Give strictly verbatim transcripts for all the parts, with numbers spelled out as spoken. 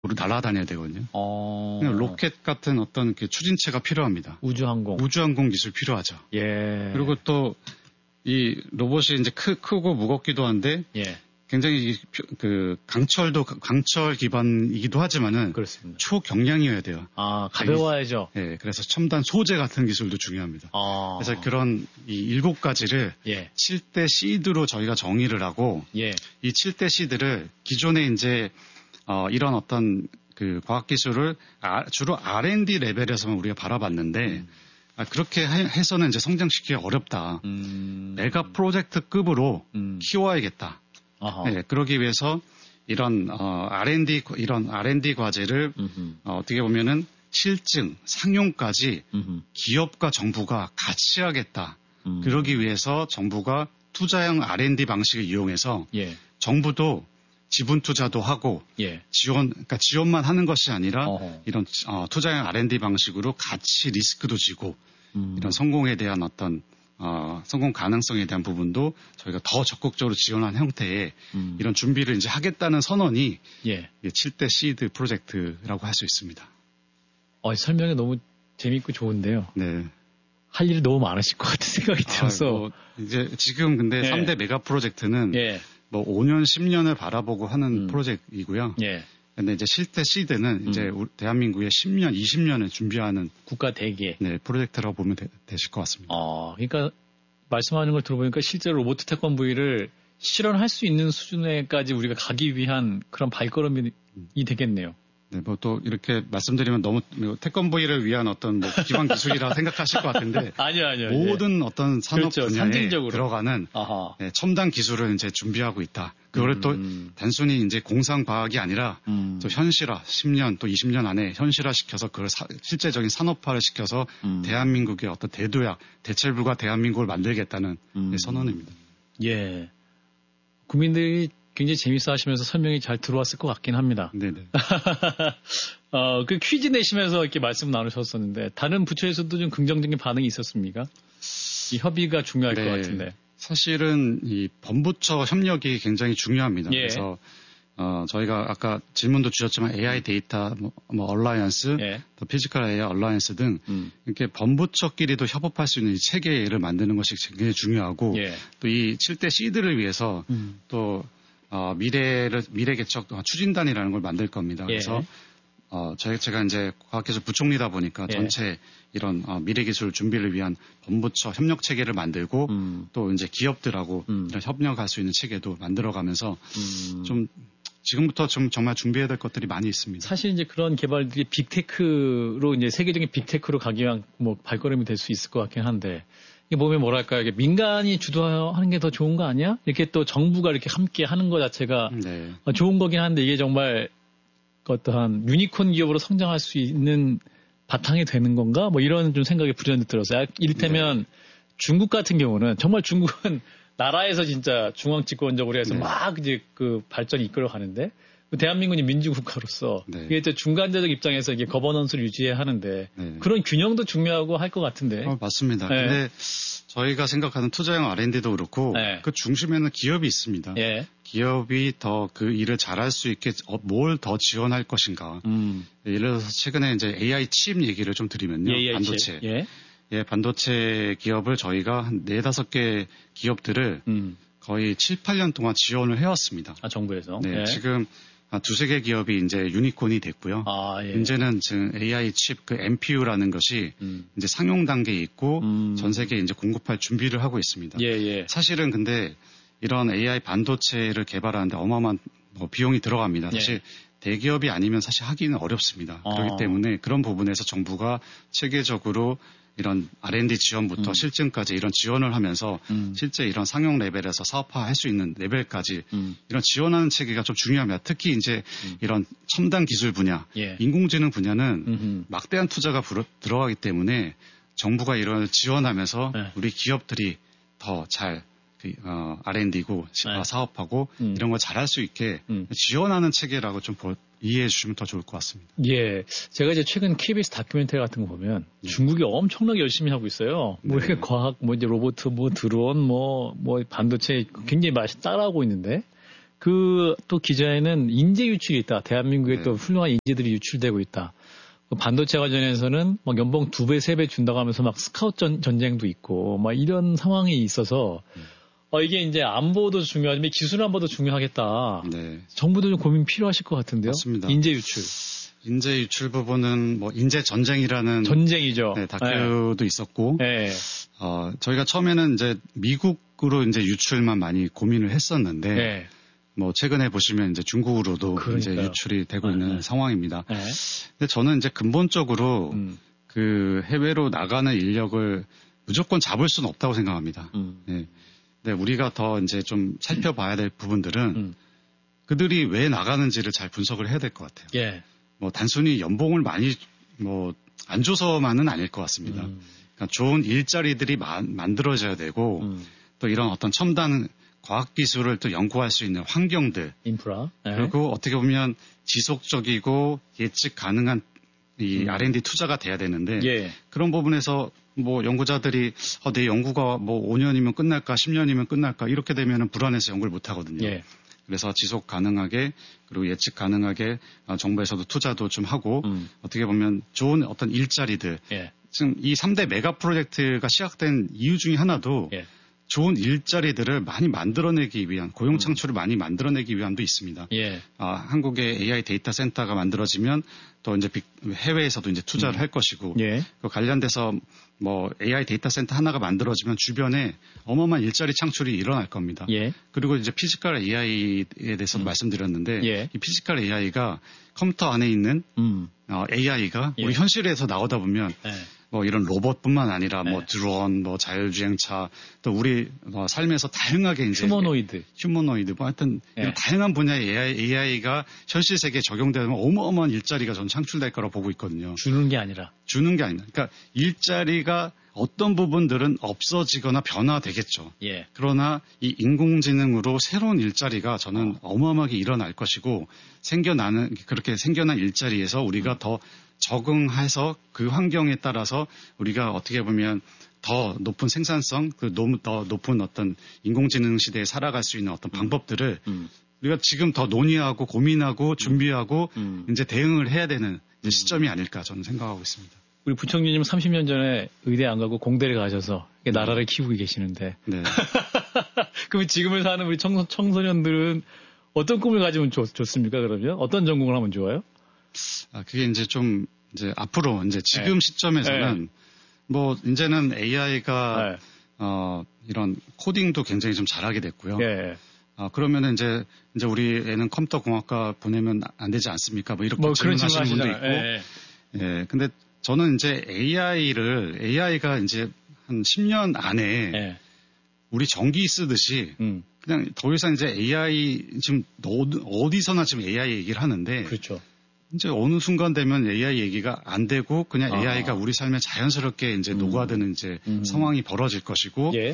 날아다녀야 되거든요. 어... 로켓 같은 어떤 그 추진체가 필요합니다. 우주항공. 우주항공 기술 필요하죠. 예. 그리고 또 이 로봇이 이제 크, 크고 무겁기도 한데 예. 굉장히 그 강철도 강철 기반이기도 하지만은 그렇습니다. 초경량이어야 돼요. 아 가벼워야죠. 예, 네, 그래서 첨단 소재 같은 기술도 중요합니다. 아. 그래서 그런 이 일곱 가지를 예. 칠 대 시드로 저희가 정의를 하고 예. 이 칠 대 시드를 기존에 이제 어, 이런 어떤 그 과학 기술을 아, 주로 알 앤 디 레벨에서만 우리가 바라봤는데. 음. 아, 그렇게 해서는 이제 성장시키기 어렵다. 음... 메가 프로젝트급으로 음... 키워야겠다. 네, 그러기 위해서 이런 어, 알 앤 디 이런 알 앤 디 과제를 어, 어떻게 보면은 실증, 상용까지 음흠. 기업과 정부가 같이 하겠다. 음... 그러기 위해서 정부가 투자형 알 앤 디 방식을 이용해서 예. 정부도 지분 투자도 하고 예. 지원, 그러니까 지원만 하는 것이 아니라 어허. 이런 어, 투자형 알 앤 디 방식으로 같이 리스크도 지고 음. 이런 성공에 대한 어떤 어, 성공 가능성에 대한 부분도 저희가 더 적극적으로 지원한 형태의 음. 이런 준비를 이제 하겠다는 선언이 예. 칠 대 시드 프로젝트라고 할 수 있습니다. 어, 설명이 너무 재밌고 좋은데요. 네. 할 일이 너무 많으실 것 같은 생각이 들어서. 아, 뭐 이제 지금 근데 예. 삼 대 메가 프로젝트는 예. 뭐 오 년, 십 년을 바라보고 하는 음. 프로젝트이고요. 예. 근데 이제 칠 대 시드는 음. 이제 대한민국의 십 년, 이십 년을 준비하는 국가 대계 네, 프로젝트라고 보면 되, 되실 것 같습니다. 어, 그러니까 말씀하는 걸 들어보니까 실제로 로봇 태권브이를 실현할 수 있는 수준에까지 우리가 가기 위한 그런 발걸음이 음. 되겠네요. 네, 뭐 또 이렇게 말씀드리면 너무 태권브이를 위한 어떤 뭐 기반 기술이라 생각하실 것 같은데 아니요, 아니요. 모든 예. 어떤 산업 그렇죠, 분야에 상징적으로. 들어가는 네, 첨단 기술을 이제 준비하고 있다. 그거를 음. 또 단순히 이제 공상 과학이 아니라 음. 또 현실화 십 년 또 이십 년 안에 현실화 시켜서 그걸 사, 실제적인 산업화를 시켜서 음. 대한민국의 어떤 대도약 대체불가 대한민국을 만들겠다는 음. 선언입니다. 예, 국민들이 굉장히 재밌어 하시면서 설명이 잘 들어왔을 것 같긴 합니다. 네네. 어, 그 퀴즈 내시면서 이렇게 말씀 나누셨었는데, 다른 부처에서도 좀 긍정적인 반응이 있었습니까? 이 협의가 중요할 네. 것 같은데. 사실은 이 범부처 협력이 굉장히 중요합니다. 예. 그래서, 어, 저희가 아까 질문도 주셨지만 에이아이 데이터, 뭐, 뭐 얼라이언스, 예. 또 피지컬 에이아이 얼라이언스 등, 음. 이렇게 범부처끼리도 협업할 수 있는 이 체계를 만드는 것이 굉장히 중요하고, 예. 또 이 칠 대 시드를 위해서 음. 또, 어, 미래를, 미래 개척 추진단이라는 걸 만들 겁니다. 예. 그래서, 어, 저희, 제가 이제 과학기술 부총리다 보니까 예. 전체 이런, 어, 미래 기술 준비를 위한 본부처 협력 체계를 만들고 음. 또 이제 기업들하고 음. 이런 협력할 수 있는 체계도 만들어가면서 음. 좀 지금부터 좀 정말 준비해야 될 것들이 많이 있습니다. 사실 이제 그런 개발들이 빅테크로 이제 세계적인 빅테크로 가기 위한 뭐 발걸음이 될 수 있을 것 같긴 한데 이게 보면 뭐랄까요. 이게 민간이 주도하는 게 더 좋은 거 아니야? 이렇게 또 정부가 이렇게 함께 하는 것 자체가 네. 좋은 거긴 한데 이게 정말 어떠한 유니콘 기업으로 성장할 수 있는 바탕이 되는 건가? 뭐 이런 좀 생각이 불현듯 들었어요. 이를테면 네. 중국 같은 경우는 정말 중국은 나라에서 진짜 중앙 집권적으로 해서 네. 막 이제 그 발전이 이끌어 가는데 대한민국이 민주국가로서 네. 이게 또 중간자적 입장에서 이게 거버넌스를 유지해야 하는데 네. 그런 균형도 중요하고 할 것 같은데. 어, 맞습니다. 네. 근데 저희가 생각하는 투자형 알 앤 디도 그렇고 네. 그 중심에는 기업이 있습니다. 네. 기업이 더 그 일을 잘할 수 있게 뭘 더 지원할 것인가. 음. 예를 들어서 최근에 이제 에이아이 칩 얘기를 좀 드리면요. 예, 예, 반도체. 예. 예, 반도체 기업을 저희가 한 네다섯 개 기업들을 음. 거의 칠, 팔 년 동안 지원을 해왔습니다. 아, 정부에서? 네, 예. 지금 두세 개 기업이 이제 유니콘이 됐고요. 아, 예. 이제는 지금 에이아이 칩 그 엠피유라는 것이 음. 이제 상용 단계에 있고 음. 전 세계에 이제 공급할 준비를 하고 있습니다. 예, 예. 사실은 근데 이런 에이아이 반도체를 개발하는데 어마어마한 뭐 비용이 들어갑니다. 사실 예. 대기업이 아니면 사실 하기는 어렵습니다. 아. 그렇기 때문에 그런 부분에서 정부가 체계적으로 이런 알 앤 디 지원부터 음. 실증까지 이런 지원을 하면서 음. 실제 이런 상용 레벨에서 사업화할 수 있는 레벨까지 음. 이런 지원하는 체계가 좀 중요합니다. 특히 이제 음. 이런 첨단 기술 분야, 예. 인공지능 분야는 음흠. 막대한 투자가 불어, 들어가기 때문에 정부가 이런 지원하면서 네. 우리 기업들이 더 잘 그, 어, 알 앤 디고 네. 사업하고 음. 이런 걸 잘할 수 있게 음. 지원하는 체계라고 좀 보, 이해해 주시면 더 좋을 것 같습니다. 예. 제가 이제 최근 케이비에스 다큐멘터리 같은 거 보면 네. 중국이 엄청나게 열심히 하고 있어요. 뭐 네. 이렇게 과학, 뭐 이제 로봇, 뭐 드론, 뭐, 뭐 반도체 굉장히 많이 따라하고 있는데 그 또 기자에는 인재 유출이 있다. 대한민국에 네. 또 훌륭한 인재들이 유출되고 있다. 반도체 관련해서는 막 연봉 두 배, 세 배 준다고 하면서 막 스카웃 전, 전쟁도 있고, 막 이런 상황이 있어서, 음. 어, 이게 이제 안보도 중요하지만 기술 안보도 중요하겠다. 네. 정부도 좀 고민 필요하실 것 같은데요. 맞습니다. 인재 유출. 인재 유출 부분은 뭐 인재 전쟁이라는 전쟁이죠. 네, 다큐도 네. 있었고, 네. 어, 저희가 처음에는 이제 미국으로 이제 유출만 많이 고민을 했었는데, 네. 뭐 최근에 보시면 이제 중국으로도 그러니까요. 이제 유출이 되고 네, 있는 네. 상황입니다. 네. 근데 저는 이제 근본적으로 음. 그 해외로 나가는 인력을 무조건 잡을 수는 없다고 생각합니다. 음. 네. 근데 우리가 더 이제 좀 살펴봐야 될 부분들은 음. 그들이 왜 나가는지를 잘 분석을 해야 될 것 같아요. 예. 뭐 단순히 연봉을 많이 뭐 안 줘서만은 아닐 것 같습니다. 음. 그러니까 좋은 일자리들이 마, 만들어져야 되고 음. 또 이런 어떤 첨단 과학 기술을 또 연구할 수 있는 환경들 인프라. 네. 그리고 어떻게 보면 지속적이고 예측 가능한 이 음. 알 앤 디 투자가 돼야 되는데 예. 그런 부분에서 뭐 연구자들이 어, 내 연구가 뭐 오 년이면 끝날까 십 년이면 끝날까 이렇게 되면은 불안해서 연구를 못 하거든요. 예. 그래서 지속 가능하게 그리고 예측 가능하게 어, 정부에서도 투자도 좀 하고 음. 어떻게 보면 좋은 어떤 일자리들 예. 지금 이 삼 대 메가 프로젝트가 시작된 이유 중에 하나도 예. 좋은 일자리들을 많이 만들어내기 위한 고용 창출을 음. 많이 만들어내기 위함도 있습니다. 예. 아, 한국의 에이아이 데이터 센터가 만들어지면 또 이제 빅, 해외에서도 이제 투자를 음. 할 것이고 예. 그 관련돼서 뭐 에이아이 데이터 센터 하나가 만들어지면 주변에 어마어마한 일자리 창출이 일어날 겁니다. 예. 그리고 이제 피지컬 에이아이에 대해서 음. 말씀드렸는데 예. 이 피지컬 에이아이가 컴퓨터 안에 있는 음. 어, 에이아이가 예. 우리 현실에서 나오다 보면 예. 뭐 이런 로봇뿐만 아니라 뭐 네. 드론, 뭐 자율주행차, 또 우리 뭐 삶에서 다양하게 이제 휴머노이드. 휴머노이드, 뭐 하여튼 네. 이런 다양한 분야의 에이아이, 에이아이가 현실 세계에 적용되면 어마어마한 일자리가 전 창출될 거라고 보고 있거든요. 주는 게 아니라. 주는 게 아닙니다. 그러니까 일자리가 어떤 부분들은 없어지거나 변화되겠죠. 예. 그러나 이 인공지능으로 새로운 일자리가 저는 어. 어마어마하게 일어날 것이고 생겨나는 그렇게 생겨난 일자리에서 우리가 음. 더 적응해서 그 환경에 따라서 우리가 어떻게 보면 더 높은 생산성, 그 너무 더 높은 어떤 인공지능 시대에 살아갈 수 있는 어떤 방법들을 음. 우리가 지금 더 논의하고 고민하고 준비하고 음. 이제 대응을 해야 되는 이제 시점이 아닐까 저는 생각하고 있습니다. 우리 부총리님 삼십 년 전에 의대 안 가고 공대를 가셔서 나라를 키우고 계시는데. 네. 그럼 지금을 사는 우리 청소, 청소년들은 어떤 꿈을 가지면 좋, 좋습니까, 그러면? 어떤 전공을 하면 좋아요? 아, 그게 이제 좀, 이제 앞으로, 이제 지금 네. 시점에서는, 네. 뭐, 이제는 에이아이가, 네. 어, 이런 코딩도 굉장히 좀 잘하게 됐고요. 네. 아, 그러면은 이제, 이제 우리 애는 컴퓨터 공학과 보내면 안 되지 않습니까? 뭐 이렇게 뭐 질문하시는 분도 있고. 네. 예. 근데 저는 이제 에이아이를, 에이아이가 이제 한 십 년 안에 네. 우리 전기 쓰듯이 음. 그냥 더 이상 이제 에이아이 지금 어디서나 지금 에이아이 얘기를 하는데 그렇죠. 이제 어느 순간 되면 에이아이 얘기가 안 되고 그냥 아. 에이아이가 우리 삶에 자연스럽게 이제 음. 녹아드는 이제 음. 상황이 벌어질 것이고 예.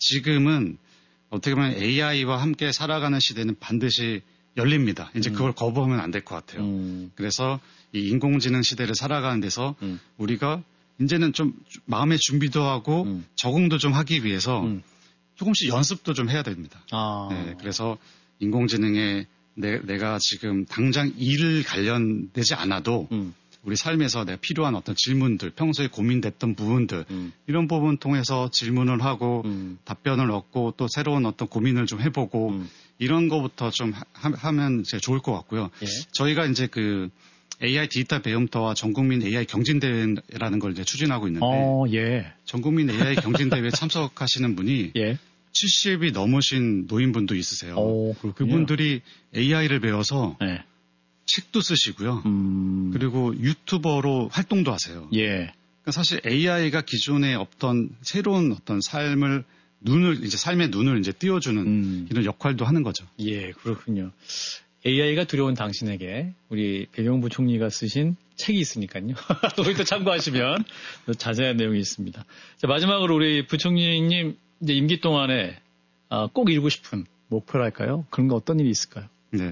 지금은 어떻게 보면 에이아이와 함께 살아가는 시대는 반드시 열립니다. 이제 음. 그걸 거부하면 안 될 것 같아요. 음. 그래서 이 인공지능 시대를 살아가는 데서 음. 우리가 이제는 좀 마음의 준비도 하고 음. 적응도 좀 하기 위해서 음. 조금씩 연습도 좀 해야 됩니다. 아. 네, 그래서 인공지능에 내, 내가 지금 당장 일 관련되지 않아도 음. 우리 삶에서 내가 필요한 어떤 질문들, 평소에 고민됐던 부분들 음. 이런 부분 통해서 질문을 하고 음. 답변을 얻고 또 새로운 어떤 고민을 좀 해보고 음. 이런 거부터 좀 하, 하면 이제 좋을 것 같고요. 예. 저희가 이제 그 에이아이 디지털 배움터와 전국민 에이아이 경진대회라는 걸 이제 추진하고 있는데 어, 예. 전국민 에이아이 경진대회에 참석하시는 분이 예. 칠십이 넘으신 노인분도 있으세요. 오, 그분들이 에이아이를 배워서 네. 책도 쓰시고요. 음... 그리고 유튜버로 활동도 하세요. 예. 그러니까 사실 에이아이가 기존에 없던 새로운 어떤 삶을 눈을 이제 삶의 눈을 이제 띄워주는 음... 이런 역할도 하는 거죠. 예, 그렇군요. 에이아이가 두려운 당신에게 우리 배경부 총리가 쓰신 책이 있으니까요. 거기도 참고하시면 자세한 내용이 있습니다. 자, 마지막으로 우리 부총리님 이제 임기 동안에 꼭 이루고 싶은 목표랄까요? 그런 거 어떤 일이 있을까요? 네.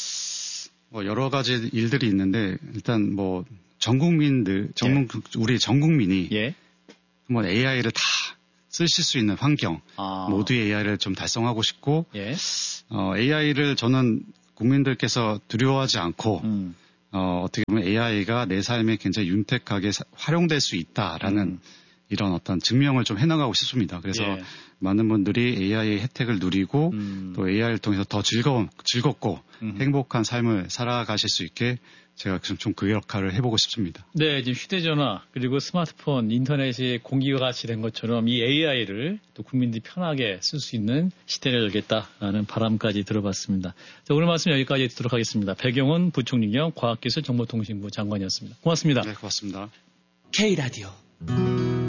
뭐 여러 가지 일들이 있는데 일단 뭐 전 국민들, 전, 예. 우리 전 국민이 예. 뭐 에이아이를 다 쓰실 수 있는 환경 아. 모두의 에이아이를 좀 달성하고 싶고 예. 어, 에이아이를 저는 국민들께서 두려워하지 않고 음. 어, 어떻게 보면 에이아이가 내 삶에 굉장히 윤택하게 사, 활용될 수 있다라는 음. 이런 어떤 증명을 좀 해나가고 싶습니다. 그래서 예. 많은 분들이 에이아이의 혜택을 누리고 음. 또 에이아이를 통해서 더 즐거운, 즐겁고 음. 행복한 삶을 살아가실 수 있게 제가 좀 그 역할을 해보고 싶습니다. 네, 지금 휴대전화 그리고 스마트폰, 인터넷이 공기가 같이 된 것처럼 이 에이아이를 또 국민들이 편하게 쓸 수 있는 시대를 열겠다라는 바람까지 들어봤습니다. 자, 오늘 말씀 여기까지 듣도록 하겠습니다. 배경훈 부총리 겸 과학기술정보통신부 장관이었습니다. 고맙습니다. 네, 고맙습니다. K라디오